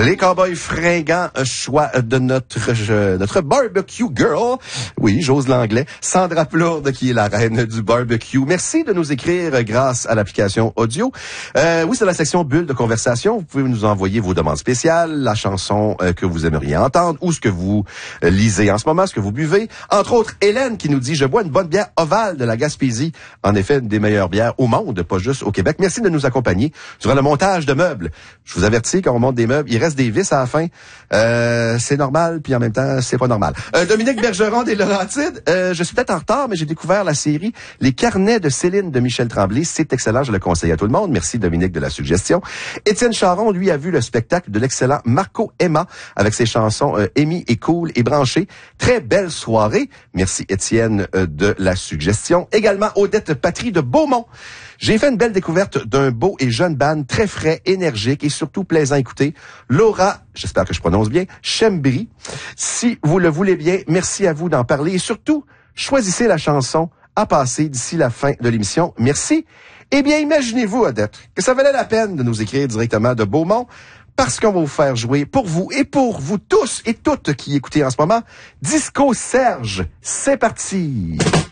Les Cowboys fringants, choix de notre barbecue girl. Oui, j'ose l'anglais. Sandra Plourde, qui est la reine du barbecue. Merci de nous écrire grâce à l'application audio. Oui, c'est la section bulle de conversation. Vous pouvez nous envoyer vos demandes spéciales, la chanson que vous aimeriez entendre ou ce que vous lisez en ce moment, ce que vous buvez. Entre autres, Hélène qui nous dit « Je bois une bonne bière ovale de la Gaspésie. En effet, une des meilleures bières au monde, pas juste au Québec. Merci de nous accompagner durant le montage de meubles. Je vous avertis, quand on monte des meubles, il reste des vis à la fin. C'est normal, puis en même temps, c'est pas normal. Dominique Bergeron des Laurentides. Je suis peut-être en retard, mais j'ai découvert la série Les Carnets de Céline de Michel Tremblay. C'est excellent, je le conseille à tout le monde. Merci Dominique de la suggestion. Étienne Charon, lui, a vu le spectacle de l'excellent Marco Emma avec ses chansons Amy et Cool et Branché. Très belle soirée. Merci Étienne de la suggestion. Également Odette Patry de Beaumont. J'ai fait une belle découverte d'un beau et jeune band très frais, énergique et surtout plaisant à écouter. Laura, j'espère que je prononce bien, Chembry. Si vous le voulez bien, merci à vous d'en parler et surtout, choisissez la chanson à passer d'ici la fin de l'émission. Merci. Eh bien, imaginez-vous, Odette, que ça valait la peine de nous écrire directement de Beaumont parce qu'on va vous faire jouer pour vous et pour vous tous et toutes qui écoutez en ce moment, Disco Serge. C'est parti!